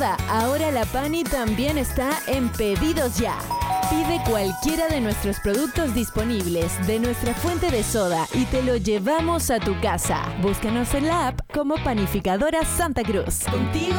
soda, ahora la Pani también está en Pedidos Ya. Pide cualquiera de nuestros productos disponibles de nuestra fuente de soda y te lo llevamos a tu casa. Búscanos en la app como Panificadora Santa Cruz. Contigo